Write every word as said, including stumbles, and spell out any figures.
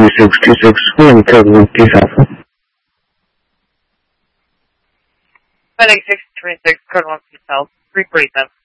twenty-six two six one, code one, Peace Alpha. Flight eighty-six twenty-six, code one, Peace Alpha, three forty-seven.